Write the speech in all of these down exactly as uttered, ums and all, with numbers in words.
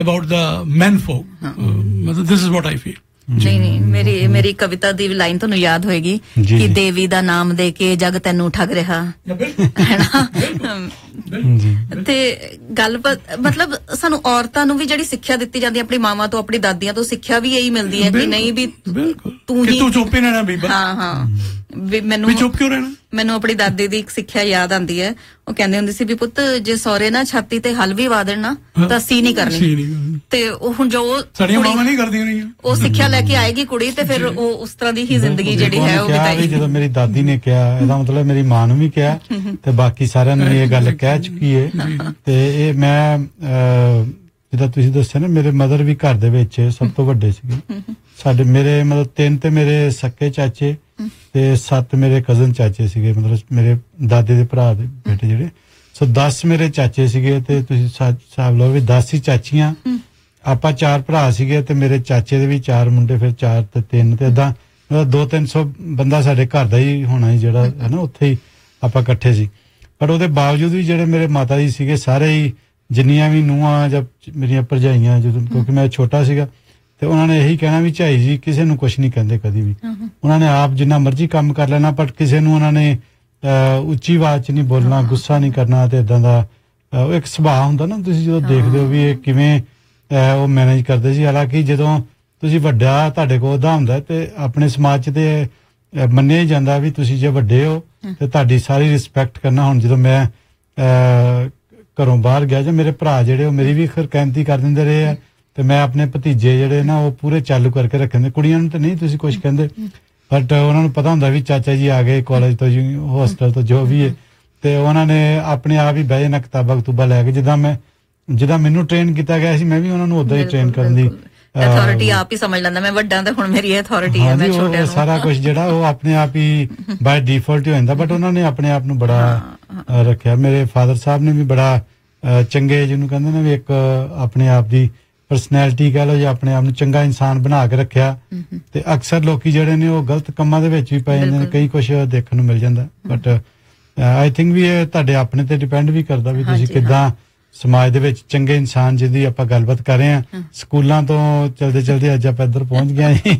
about the men folk. मतलब this is what I feel. ਨਹੀਂ ਨਹੀਂ ਮੇਰੀ ਮੇਰੀ ਕਵਿਤਾ ਦੀ ਲਾਈਨ ਤੁਹਾਨੂੰ ਯਾਦ ਹੋਏਗੀ ਕਿ ਦੇਵੀ ਦਾ ਨਾਮ ਦੇ ਕੇ ਜਗ ਤੈਨੂੰ ਠੱਗ ਰਿਹਾ ਹੈ ਨਾ। ਤੇ ਗੱਲ ਮਤਲਬ ਸਾਨੂੰ ਔਰਤਾਂ ਨੂੰ ਵੀ ਜਿਹੜੀ ਸਿੱਖਿਆ ਦਿੱਤੀ ਜਾਂਦੀ ਆਪਣੀ ਮਾਵਾਂ ਤੋਂ ਆਪਣੀ ਦਾਦੀਆਂ ਤੋਂ ਸਿੱਖਿਆ ਵੀ ਇਹੀ ਮਿਲਦੀ ਹੈ ਕਿ ਨਹੀਂ ਵੀ ਤੂੰ ਹੀ ਤੂੰ ਚੁੱਪ ਹੀ ਰਹਿਣਾ ਬੀਬਾ। ਹਾਂ ਹਾਂ ਵੀ ਮੈਨੂੰ ਚੁੱਪ ਕਿਉਂ ਰਹਿਣਾ। ਮੈਨੂੰ ਆਪਣੀ ਦਾਦੀ ਦੀ ਇੱਕ ਸਿੱਖਿਆ ਯਾਦ ਆਉਂਦੀ ਹੈ। ਉਹ ਕਹਿੰਦੇ ਹੁੰਦੀ ਸੀ ਵੀ ਪੁੱਤ ਜੇ ਸਹੁਰੇ ਨਾ ਛਾਤੀ ਤੇ ਹਲ ਵੀ ਵਾ ਦੇਣ ਨਾ ਤਾਂ ਸੀ ਨਹੀਂ ਕਰਨੀ। ਤੇ ਉਹ ਹੁਣ ਜੋ ਸਾਡੀਆਂ ਮਾਵਾਂ ਨਹੀਂ ਕਰਦੀਆਂ ਰਹੀਆਂ ਉਹ ਸਿੱਖਿਆ ਲੈ ਕੇ ਆਏਗੀ ਕੁੜੀ ਤੇ ਫਿਰ ਉਹ ਉਸ ਤਰ੍ਹਾਂ ਦੀ ਹੀ ਜ਼ਿੰਦਗੀ ਜਿਹੜੀ ਹੈ ਉਹ ਬਿਤਾਏਗੀ। ਜਦੋਂ ਮੇਰੀ ਦਾਦੀ ਨੇ ਕਿਹਾ ਇਹਦਾ ਮਤਲਬ ਮੇਰੀ ਮਾਂ ਨੂੰ ਵੀ ਕਿਹਾ ਤੇ ਬਾਕੀ ਸਾਰਿਆਂ ਨੂੰ ਇਹ ਗੱਲ ਕਹਿ ਚੁੱਕੀ ਹੈ। ਤੇ ਇਹ ਮੈਂ ਜਿੱਦਾਂ ਤੁਸੀਂ ਦੱਸਿਆ ਨਾ ਮੇਰੇ ਮਦਰ ਵੀ ਘਰ ਦੇ ਵਿੱਚ ਸਭ ਤੋਂ ਵੱਡੇ ਸੀਗੇ। ਸਾਡੇ ਮੇਰੇ ਮਤਲਬ ਤਿੰਨ ਤੇ ਮੇਰੇ ਸੱਕੇ ਚਾਚੇ ਤੇ ਸੱਤ ਮੇਰੇ ਕਜ਼ਨ ਚਾਚੇ ਸੀਗੇ, ਮਤਲਬ ਮੇਰੇ ਦਾਦੇ ਦੇ ਭਰਾ ਦੇ ਬੇਟੇ ਜਿਹੜੇ। ਸੋ ਦਸ ਮੇਰੇ ਚਾਚੇ ਸੀਗੇ ਤੇ ਤੁਸੀਂ ਹਿਸਾਬ ਲਓ ਵੀ ਦਸ ਹੀ ਚਾਚੀਆਂ। ਆਪਾਂ ਚਾਰ ਭਰਾ ਸੀਗੇ ਤੇ ਮੇਰੇ ਚਾਚੇ ਦੇ ਵੀ ਚਾਰ ਮੁੰਡੇ, ਫਿਰ ਚਾਰ ਤੇ ਤਿੰਨ ਤੇ ਏਦਾਂ ਦੋ ਤਿੰਨ ਸੌ ਬੰਦਾ ਸਾਡੇ ਘਰ ਦਾ ਹੀ ਹੋਣਾ ਸੀ ਜਿਹੜਾ ਹੈ ਨਾ, ਉੱਥੇ ਹੀ ਆਪਾਂ ਇਕੱਠੇ ਸੀ। ਪਰ ਉਹਦੇ ਬਾਵਜੂਦ ਵੀ ਜਿਹੜੇ ਮੇਰੇ ਮਾਤਾ ਜੀ ਸੀਗੇ ਸਾਰੇ ਹੀ ਜਿੰਨੀਆਂ ਵੀ ਨੂੰਹਾਂ ਜਾਂ ਮੇਰੀਆਂ ਭਰਜਾਈਆਂ, ਜਦੋਂ ਕਿਉਂਕਿ ਮੈਂ ਛੋਟਾ ਸੀਗਾ ਤੇ ਉਹਨਾਂ ਨੇ ਇਹੀ ਕਹਿਣਾ ਵੀ ਝਾਈ ਜੀ ਕਿਸੇ ਨੂੰ ਕੁਛ ਨਹੀਂ ਕਹਿੰਦੇ ਕਦੀ ਵੀ। ਉਹਨਾਂ ਨੇ ਆਪ ਜਿੰਨਾ ਮਰਜ਼ੀ ਕੰਮ ਕਰ ਲੈਣਾ ਪਰ ਕਿਸੇ ਨੂੰ ਉਹਨਾਂ ਨੇ ਉੱਚੀ ਆਵਾਜ਼ 'ਚ ਨਹੀਂ ਬੋਲਣਾ, ਗੁੱਸਾ ਨਹੀਂ ਕਰਨਾ ਤੇ ਏਦਾਂ ਦਾ ਇੱਕ ਸੁਭਾਅ ਹੁੰਦਾ ਨਾ। ਤੁਸੀਂ ਜਦੋਂ ਦੇਖਦੇ ਹੋ ਵੀ ਇਹ ਕਿਵੇਂ ਉਹ ਮੈਨੇਜ ਕਰਦੇ ਸੀ। ਹਾਲਾਂਕਿ ਜਦੋਂ ਤੁਸੀਂ ਵੱਡਾ ਤੁਹਾਡੇ ਕੋਲ ਉਹਦਾ ਹੁੰਦਾ ਤੇ ਆਪਣੇ ਸਮਾਜ 'ਚ ਤੇ ਮੰਨਿਆ ਹੀ ਜਾਂਦਾ ਵੀ ਤੁਸੀਂ ਜੇ ਵੱਡੇ ਹੋ ਤੇ ਤੁਹਾਡੀ ਸਾਰੀ ਰਿਸਪੈਕਟ ਕਰਨਾ। ਹੁਣ ਜਦੋਂ ਮੈਂ ਘਰੋਂ ਬਾਹਰ ਗਿਆ ਜਾਂ ਮੇਰੇ ਭਰਾ ਜਿਹੜੇ ਉਹ ਮੇਰੀ ਵੀ ਖਿਰਕੈਂਤੀ ਕਰ ਦਿੰਦੇ ਰਹੇ ਆ ਤੇ ਮੈਂ ਆਪਣੇ ਭਤੀਜੇ ਜਿਹੜੇ ਨਾ ਉਹ ਪੂਰੇ ਚਾਲੂ ਕਰਕੇ ਰੱਖਦੇ। ਕੁੜੀਆਂ ਨੂੰ ਤਾਂ ਨਹੀਂ ਤੁਸੀਂ ਕੁਛ ਕਹਿੰਦੇ ਬਟ ਉਹਨਾਂ ਨੂੰ ਪਤਾ ਹੁੰਦਾ ਵੀ ਚਾਚਾ ਜੀ ਆ ਗਏ ਕਾਲਜ ਤੋਂ, ਹੋਸਟਲ ਤੋਂ, ਜੋ ਵੀ ਹੈ। ਤੇ ਉਹਨਾਂ ਨੇ ਆਪਣੇ ਆਪ ਹੀ ਬਹਿ ਜਾਣਾ ਕਿਤਾਬਾਂ ਕਤੂਬਾਂ ਲੈ ਕੇ। ਜਿੱਦਾਂ ਮੈਂ ਜਿੱਦਾਂ ਮੈਨੂੰ ਟ੍ਰੇਨ ਕੀਤਾ ਗਿਆ ਸੀ ਮੈਂ ਵੀ ਉਹਨਾਂ ਨੂੰ ਉਦਾਂ ਹੀ ਟ੍ਰੇਨ ਕਰਨ ਦੀ ਅਥਾਰਟੀ ਆਪ ਹੀ ਸਮਝ ਲੈਂਦਾ। ਮੈਂ ਵੱਡਾ ਤੇ ਹੁਣ ਮੇਰੀ ਅਥਾਰਟੀ ਹੈ, ਮੈਂ ਛੋਟਿਆਂ ਨੂੰ ਸਾਰਾ ਕੁਝ ਜਿਹੜਾ ਉਹ ਆਪਣੇ ਆਪ ਹੀ ਬਾਈ ਡਿਫਾਲਟ ਹੀ ਹੋ ਜਾਂਦਾ। ਬਟ ਉਹਨਾਂ ਨੇ ਆਪਣੇ ਆਪ ਨੂੰ ਬੜਾ ਰੱਖਿਆ। ਮੇਰੇ ਫਾਦਰ ਸਾਹਿਬ ਨੇ ਵੀ ਬੜਾ ਚੰਗੇ, ਜਿਹਨੂੰ ਕਹਿੰਦੇ ਨੇ ਵੀ ਇੱਕ ਆਪਣੇ ਆਪ ਦੀ ਪਰਸਨੈਲਿਟੀ ਕਹਿ ਲਓ ਜਾਂ ਆਪਣੇ ਆਪ ਨੂੰ ਚੰਗਾ ਇਨਸਾਨ ਬਣਾ ਕੇ ਰੱਖਿਆ। ਤੇ ਅਕਸਰ ਲੋਕੀ ਜਿਹੜੇ ਨੇ ਉਹ ਗਲਤ ਕੰਮਾਂ ਦੇ ਵਿੱਚ ਵੀ ਪੈ ਜਾਂਦੇ ਨੇ, ਕਈ ਕੁਛ ਦੇਖਣ ਨੂੰ ਮਿਲ ਜਾਂਦਾ। ਬਟ ਆਈ ਥਿੰਕ ਵੀ ਇਹ ਤੁਹਾਡੇ ਆਪਣੇ ਤੇ ਡਿਪੈਂਡ ਵੀ ਕਰਦਾ ਵੀ ਤੁਸੀਂ ਕਿੱਦਾਂ ਸਮਾਜ ਦੇ ਵਿੱਚ ਚੰਗੇ ਇਨਸਾਨ ਜਿਹਦੀ ਆਪਾਂ ਗੱਲਬਾਤ ਕਰ ਰਹੇ ਹਾਂ। ਸਕੂਲਾਂ ਤੋਂ ਚਲਦੇ ਚਲਦੇ ਅੱਜ ਆਪਾਂ ਇੱਧਰ ਪਹੁੰਚ ਗਏ।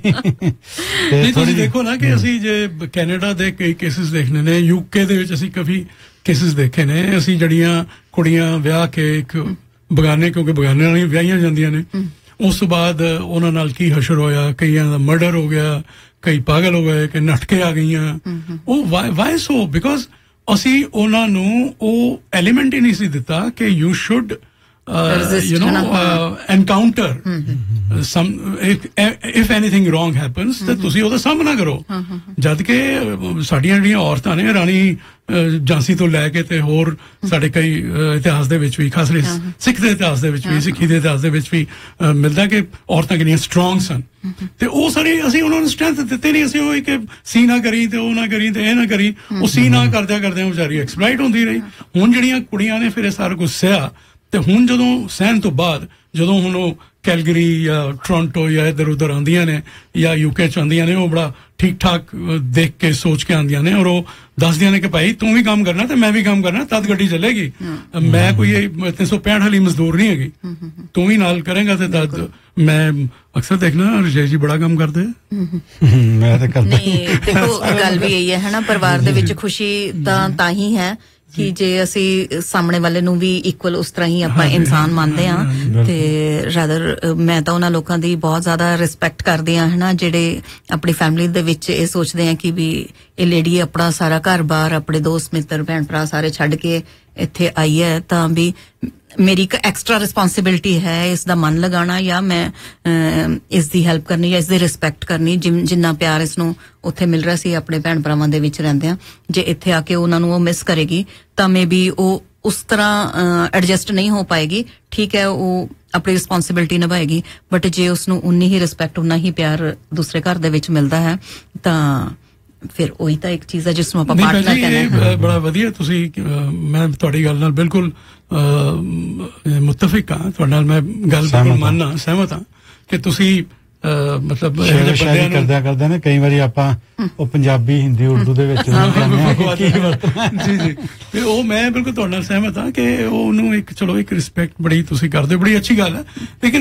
ਤੇ ਤੁਸੀਂ ਦੇਖੋ ਨਾ ਕਿ ਅਸੀਂ ਜੇ ਕੈਨੇਡਾ ਦੇ ਕਈ ਕੇਸਿਸ ਦੇਖਣੇ ਨੇ, ਯੂਕੇ ਦੇ ਵਿੱਚ ਅਸੀਂ ਕਾਫੀ ਕੇਸਿਸ ਦੇਖੇ ਨੇ। ਅਸੀਂ ਜਿਹੜੀਆਂ ਕੁੜੀਆਂ ਵਿਆਹ ਕੇ ਇੱਕ ਬਗਾਨੇ, ਕਿਉਂਕਿ ਬਗਾਨੇ ਨਾਲ ਹੀ ਵਿਆਹੀਆਂ ਜਾਂਦੀਆਂ ਨੇ, ਉਸ ਤੋਂ ਬਾਅਦ ਉਹਨਾਂ ਨਾਲ ਕੀ ਹਸ਼ਰ ਹੋਇਆ, ਕਈਆਂ ਦਾ ਮਰਡਰ ਹੋ ਗਿਆ, ਕਈ ਪਾਗਲ ਹੋ ਗਏ, ਕਈ ਨੱਠਕੇ ਆ ਗਈਆਂ। ਉਹ ਵਾਈ ਸੋ ਬਿਕੋਜ਼ ਅਸੀਂ ਉਹਨਾਂ ਨੂੰ ਉਹ ਐਲੀਮੈਂਟ ਹੀ ਨਹੀਂ ਸੀ ਦਿੱਤਾ ਕਿ you should you know encounter sum if anything wrong happens ਤੇ ਤੁਸੀਂ ਉਹਦਾ ਸਾਹਮਣਾ ਕਰੋ। ਜਦ ਕਿ ਸਾਡੀਆਂ ਜਿਹੜੀਆਂ ਔਰਤਾਂ ਨੇ, ਰਾਣੀ ਝਾਂਸੀ ਤੋਂ ਲੈ ਕੇ ਤੇ ਹੋਰ ਸਾਡੇ ਕਈ ਇਤਿਹਾਸ ਦੇ ਵਿੱਚ ਵੀ, ਖਾਸ ਕਰਕੇ ਸਿੱਖ ਦੇ ਇਤਿਹਾਸ ਦੇ ਵਿੱਚ ਵੀ, ਸਿੱਖੀ ਦੇ ਇਤਿਹਾਸ ਦੇ ਵਿੱਚ ਵੀ ਮਿਲਦਾ ਕਿ ਔਰਤਾਂ ਕਿੰਨੀਆਂ ਸਟਰੋਂਗ ਸਨ। ਤੇ ਉਹ ਸਾਰੀ ਅਸੀਂ ਉਹਨਾਂ ਨੂੰ ਸਟਰੈਂਥ ਦਿੱਤੇ ਨਹੀਂ। ਅਸੀਂ ਉਹ ਇੱਕ ਸੀ ਨਾ ਕਰੀ ਤੇ ਉਹ ਨਾ ਕਰੀ ਤੇ ਇਹ ਨਾ ਕਰੀ, ਉਹ ਸੀ ਨਾ ਕਰਦਿਆਂ ਕਰਦਿਆਂ ਵਿਚਾਰੀ ਐਕਸਪਲਾਈਟ ਹੁੰਦੀ ਰਹੀ। ਹੁਣ ਜਿਹੜੀਆਂ ਕੁੜੀਆਂ ਨੇ ਫਿਰ ਇਹ ਸਾਰਾ ਕੁਝ ਸਹਿਆ ਤੇ ਹੁਣ ਜਦੋਂ ਸਹਿਣ ਤੋਂ ਬਾਅਦ ਜਦੋਂ ਹੁਣ ਉਹ ਕੈਲਗਰੀ ਜਾਂ ਟੋਰਾਂਟੋ ਜਾਂ ਇੱਧਰ ਉੱਧਰ ਆਉਂਦੀਆਂ ਨੇ ਜਾਂ ਯੂਕੇ ਚ ਆਉਂਦੀਆਂ ਨੇ, ਉਹ ਬੜਾ ਠੀਕ ਠਾਕ ਦੇਖ ਕੇ ਸੋਚ ਕੇ ਆਉਂਦੀਆਂ ਨੇ ਔਰ ਉਹ ਦੱਸਦੀਆਂ ਨੇ ਕਿ ਭਾਈ ਤੂੰ ਵੀ ਕੰਮ ਕਰਨਾ ਤੇ ਮੈਂ ਵੀ ਕੰਮ ਕਰਨਾ, ਤਦ ਗੱਡੀ ਚੱਲੇਗੀ। ਮੈਂ ਕੋਈ ਤਿੰਨ ਸੌ ਪੈਂਹਠ ਵਾਲੀ ਮਜ਼ਦੂਰ ਨਹੀਂ ਹੈਗੀ, ਤੂੰ ਵੀ ਨਾਲ ਕਰੇਗਾ ਤੇ ਤਦ। ਮੈਂ ਅਕਸਰ ਦੇਖਣਾ ਰਜੇ ਜੀ ਬੜਾ ਕੰਮ ਕਰਦੇ, ਮੈਂ ਤਾਂ ਕਰਦਾ। ਦੇਖੋ ਗੱਲ ਵੀ ਇਹੀ ਹੈ ਹੈ ਨਾ, ਪਰਿਵਾਰ ਦੇ ਵਿੱਚ ਖੁਸ਼ੀ ਤਾਂ ਤਾਂ ਹੀ ਹੈ ਕਿ ਜੇ ਅਸੀਂ ਸਾਹਮਣੇ ਵਾਲੇ ਨੂੰ ਵੀ ਇਕੁਅਲ ਉਸ ਤਰ੍ਹਾਂ ਹੀ ਆਪਾਂ ਇਨਸਾਨ ਮੰਨਦੇ ਹਾਂ। ਤੇ ਰਾਦਰ ਮੈਂ ਤਾਂ ਉਹਨਾਂ ਲੋਕਾਂ ਦੀ ਬਹੁਤ ਜ਼ਿਆਦਾ ਰਿਸਪੈਕਟ ਕਰਦੀ ਹਾਂ ਹੈ ਨਾ, ਜਿਹੜੇ ਆਪਣੀ ਫੈਮਿਲੀ ਦੇ ਵਿੱਚ ਇਹ ਸੋਚਦੇ ਆ ਕਿ ਵੀ ਇਹ ਲੇਡੀ ਆਪਣਾ ਸਾਰਾ ਘਰ-ਬਾਰ, ਆਪਣੇ ਦੋਸਤ ਮਿੱਤਰ ਭੈਣ ਭਰਾ ਸਾਰੇ ਛੱਡ ਕੇ ਇੱਥੇ ਆਈ ਹੈ ਤਾਂ ਵੀ ਮੇਰੀ ਇੱਕ ਐਕਸਟਰਾ ਰਿਸਪੌਂਸਿਬਿਲਿਟੀ ਹੈ ਇਸ ਦਾ ਮਨ ਲਗਾਉਣਾ ਜਾਂ ਮੈਂ ਇਸ ਦੀ ਹੈਲਪ ਕਰਨੀ ਜਾਂ ਇਸ ਦੀ ਰਿਸਪੈਕਟ ਕਰਨੀ। ਜਿੰਨਾ ਪਿਆਰ ਇਸ ਨੂੰ ਉੱਥੇ ਮਿਲ ਰਿਹਾ ਸੀ ਆਪਣੇ ਭੈਣ ਭਰਾਵਾਂ ਦੇ ਵਿੱਚ ਰਹਿੰਦੇ ਆ, ਜੇ ਇੱਥੇ ਆ ਕੇ ਉਹਨਾਂ ਨੂੰ ਉਹ ਮਿਸ ਕਰੇਗੀ ਤਾਂ ਮੇ ਬੀ ਉਹ ਉਸ ਤਰ੍ਹਾਂ ਐਡਜਸਟ ਨਹੀਂ ਹੋ ਪਾਏਗੀ। ਠੀਕ ਹੈ, ਉਹ ਆਪਣੀ ਰਿਸਪੌਂਸਿਬਿਲਿਟੀ ਨਿਭਾਏਗੀ, ਬਟ ਜੇ ਉਸਨੂੰ ਉਨੀ ਹੀ ਰਿਸਪੈਕਟ, ਉਨਾ ਹੀ ਪਿਆਰ ਦੂਸਰੇ ਘਰ ਦੇ ਵਿੱਚ ਮਿਲਦਾ ਹੈ ਤਾਂ ਫਿਰ ਉਹੀ ਤਾਂ ਇੱਕ ਚੀਜ਼ ਹੈ ਜਿਸ ਨੂੰ ਆਪਾਂ ਪਾਰਟਨਰ ਕਹਿੰਦੇ ਹਾਂ। ਬੜਾ ਵਧੀਆ ਤੁਸੀਂ, ਮੈਂ ਤੁਹਾਡੀ ਗੱਲ ਨਾਲ ਬਿਲਕੁਲ ਮੁਤਫਿਕ ਹਾਂ, ਤੁਹਾਡੇ ਨਾਲ ਮੈਂ ਗੱਲ ਬਿਲਕੁਲ ਮੰਨਣਾ, ਸਹਿਮਤ ਹਾਂ ਕਿ ਤੁਸੀਂ ਮਤਲਬ ਸ਼ਾਇਰੀ ਕਰਦਿਆਂ ਕਰਦਿਆਂ ਨਾ ਕਈ ਵਾਰੀ ਆਪਾਂ ਉਹ ਪੰਜਾਬੀ ਹਿੰਦੀ ਉਰਦੂ ਦੇ ਵਿੱਚ ਜੀ ਜੀ ਤੇ ਉਹ ਮੈਂ ਬਿਲਕੁਲ ਤੁਹਾਡੇ ਨਾਲ ਸਹਿਮਤ ਹਾਂ ਕਿ ਉਹਨੂੰ ਇੱਕ ਚਲੋ ਇੱਕ ਰਿਸਪੈਕਟ ਬੜੀ ਤੁਸੀਂ ਕਰਦੇ ਹੋ, ਬੜੀ ਅੱਛੀ ਗੱਲ ਹੈ। ਲੇਕਿਨ